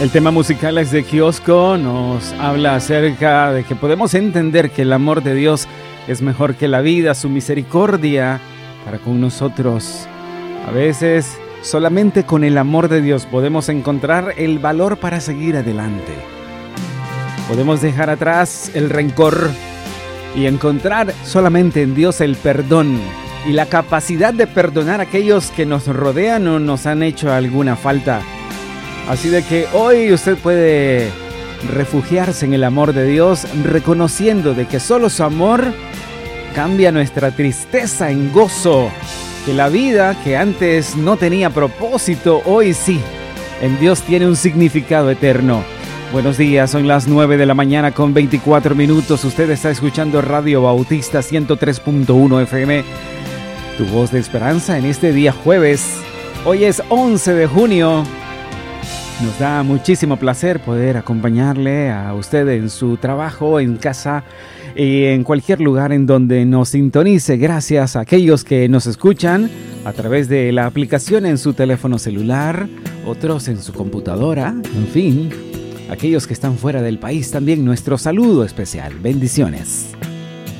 El tema musical es de Kiosco, nos habla acerca de que podemos entender que el amor de Dios es mejor que la vida, su misericordia para con nosotros. A veces, solamente con el amor de Dios podemos encontrar el valor para seguir adelante. Podemos dejar atrás el rencor y encontrar solamente en Dios el perdón y la capacidad de perdonar a aquellos que nos rodean o nos han hecho alguna falta. Así de que hoy usted puede refugiarse en el amor de Dios, reconociendo de que solo su amor cambia nuestra tristeza en gozo, que la vida que antes no tenía propósito, hoy sí, en Dios tiene un significado eterno. Buenos días, son las 9 de la mañana con 24 minutos. Usted está escuchando Radio Bautista 103.1 FM, tu voz de esperanza en este día jueves. Hoy es 11 de junio. Nos da muchísimo placer poder acompañarle a usted en su trabajo, en casa y en cualquier lugar en donde nos sintonice. Gracias a aquellos que nos escuchan a través de la aplicación en su teléfono celular, otros en su computadora, en fin, aquellos que están fuera del país también nuestro saludo especial. Bendiciones.